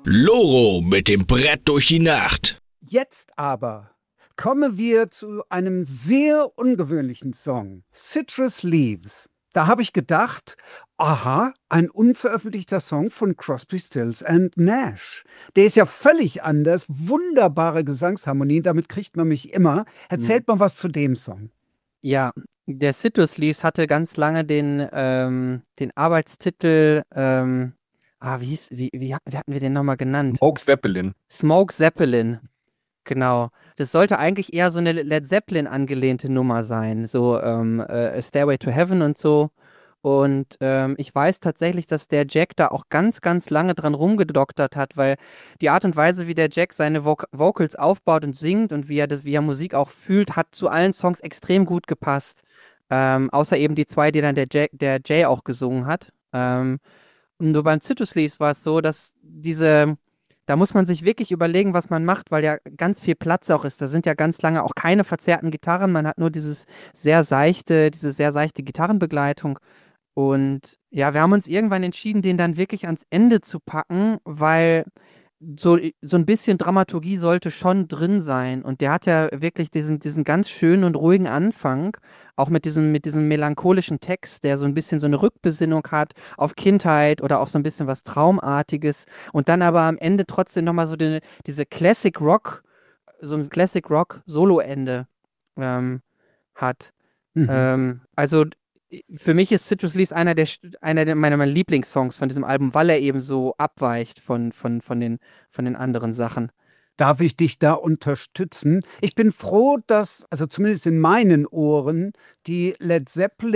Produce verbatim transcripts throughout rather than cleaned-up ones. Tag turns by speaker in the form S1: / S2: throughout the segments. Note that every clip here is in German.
S1: Loro mit dem Brett durch die Nacht.
S2: Jetzt aber kommen wir zu einem sehr ungewöhnlichen Song, Citrus Leaves. Da habe ich gedacht, aha, ein unveröffentlichter Song von Crosby, Stills and Nash. Der ist ja völlig anders, wunderbare Gesangsharmonien, damit kriegt man mich immer. Erzählt mal was zu dem Song.
S3: Ja, der Citrus Leaves hatte ganz lange den, ähm, den Arbeitstitel, ähm, ah, wie hieß, wie, wie, wie hatten wir den nochmal genannt?
S4: Smoke Zeppelin.
S3: Smoke Zeppelin, genau. Das sollte eigentlich eher so eine Led Zeppelin angelehnte Nummer sein, so ähm, äh, Stairway to Heaven und so. Und ähm, ich weiß tatsächlich, dass der Jack da auch ganz, ganz lange dran rumgedoktert hat, weil die Art und Weise, wie der Jack seine Vo Vocals aufbaut und singt und wie er, das, wie er Musik auch fühlt, hat zu allen Songs extrem gut gepasst. Ähm, außer eben die zwei, die dann der Jay, der Jay auch gesungen hat. Ähm, nur beim Citrus Leaves war es so, dass diese, da muss man sich wirklich überlegen, was man macht, weil ja ganz viel Platz auch ist. Da sind ja ganz lange auch keine verzerrten Gitarren, man hat nur dieses sehr seichte, diese sehr seichte Gitarrenbegleitung. Und ja, wir haben uns irgendwann entschieden, den dann wirklich ans Ende zu packen, weil so, so ein bisschen Dramaturgie sollte schon drin sein. Und der hat ja wirklich diesen, diesen ganz schönen und ruhigen Anfang, auch mit diesem, mit diesem melancholischen Text, der so ein bisschen so eine Rückbesinnung hat auf Kindheit oder auch so ein bisschen was Traumartiges. Und dann aber am Ende trotzdem nochmal so die, diese Classic Rock, so ein Classic Rock Solo-Ende ähm, hat.
S2: Mhm.
S3: Ähm, also für mich ist Citrus Leaves einer der einer der meiner, meiner Lieblingssongs von diesem Album, weil er eben so abweicht von, von, von, den, von den anderen Sachen.
S2: Darf ich dich da unterstützen? Ich bin froh, dass, also zumindest in meinen Ohren, die Led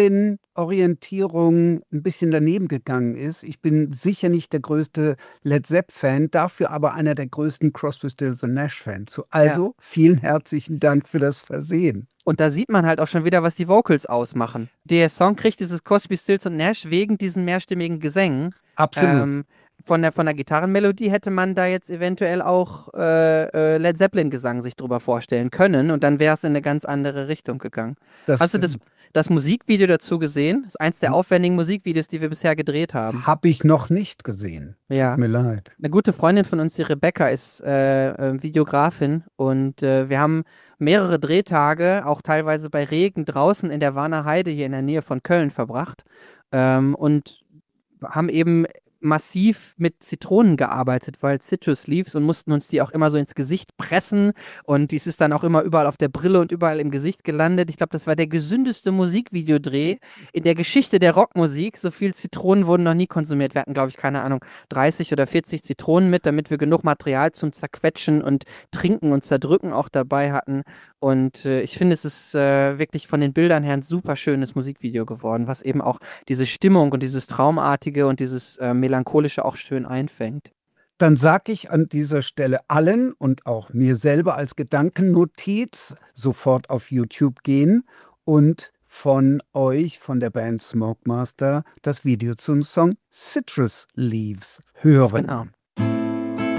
S2: Zeppelin-Orientierung ein bisschen daneben gegangen ist. Ich bin sicher nicht der größte Led Zepp-Fan, dafür aber einer der größten Crosby, Stills und Nash-Fans. Also ja. Vielen herzlichen Dank für das Versehen.
S3: Und da sieht man halt auch schon wieder, was die Vocals ausmachen. Der Song kriegt dieses Crosby, Stills und Nash wegen diesen mehrstimmigen Gesängen.
S2: Absolut.
S3: Ähm, von der, von der Gitarrenmelodie hätte man da jetzt eventuell auch äh, äh, Led Zeppelin-Gesang sich drüber vorstellen können und dann wäre es in eine ganz andere Richtung gegangen.
S2: Das
S3: Hast du das, das Musikvideo dazu gesehen? Das ist eins der
S2: Hm.
S3: aufwendigen Musikvideos, die wir bisher gedreht haben.
S2: Habe ich noch nicht gesehen.
S3: Ja.
S2: Tut mir leid.
S3: Eine gute Freundin von uns, die Rebecca, ist äh, äh, Videografin und äh, wir haben mehrere Drehtage, auch teilweise bei Regen, draußen in der Warner Heide hier in der Nähe von Köln verbracht ähm, und haben eben massiv mit Zitronen gearbeitet, weil Citrus Leaves und mussten uns die auch immer so ins Gesicht pressen und dies ist dann auch immer überall auf der Brille und überall im Gesicht gelandet. Ich glaube, das war der gesündeste Musikvideodreh in der Geschichte der Rockmusik. So viel Zitronen wurden noch nie konsumiert. Wir hatten, glaube ich, keine Ahnung, dreißig oder vierzig Zitronen mit, damit wir genug Material zum Zerquetschen und Trinken und Zerdrücken auch dabei hatten. Und äh, ich finde, es ist äh, wirklich von den Bildern her ein super schönes Musikvideo geworden, was eben auch diese Stimmung und dieses Traumartige und dieses äh, Melancholische auch schön einfängt.
S2: Dann sage ich an dieser Stelle allen und auch mir selber als Gedankennotiz sofort auf YouTube gehen und von euch, von der Band Smokemaster, das Video zum Song Citrus Leaves hören.
S3: Genau.